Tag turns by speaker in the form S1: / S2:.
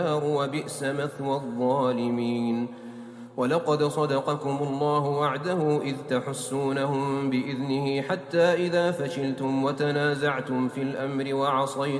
S1: وبئس مثوى الظالمين. ولقد صدقكم الله وعده إذ تحسونهم بإذنه حتى إذا فشلتم وتنازعتم في الأمر وعصيتم